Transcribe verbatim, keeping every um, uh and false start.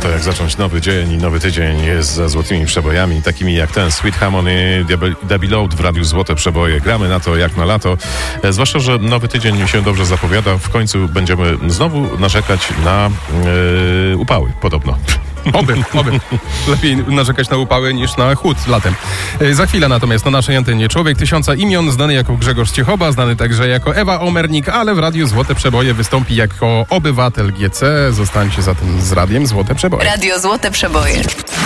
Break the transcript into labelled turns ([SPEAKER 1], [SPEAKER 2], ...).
[SPEAKER 1] to, jak zacząć nowy dzień i nowy tydzień jest za złotymi przebojami, takimi jak ten Sweet Harmony, Debbie Load w Radiu Złote Przeboje. Gramy na to jak na lato, e, zwłaszcza, że nowy tydzień się dobrze zapowiada. W końcu będziemy znowu narzekać na e, upały, podobno.
[SPEAKER 2] Oby, oby. Lepiej narzekać na upały niż na chłód latem. E, za chwilę natomiast na naszej antenie Człowiek Tysiąca Imion, znany jako Grzegorz Ciechoba, znany także jako Ewa Omernik, ale w Radiu Złote Przeboje wystąpi jako obywatel G C. Zostańcie zatem z Radiem Złote Przeboje.
[SPEAKER 3] Radio Złote Przeboje.